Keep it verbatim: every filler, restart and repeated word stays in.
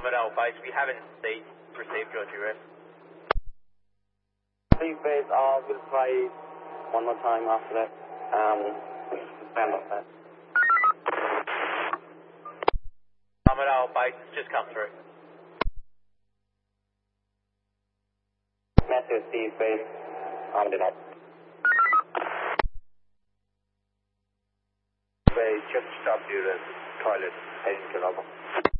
Armadale Base, we haven't received, received your address. Steve Base, uh, we'll try one more time after that. Um, stand up that. Armadale Base, it's just come through. Matthew, Steve Base, Armadale. Base, just stop you the toilet, heading to Lobo.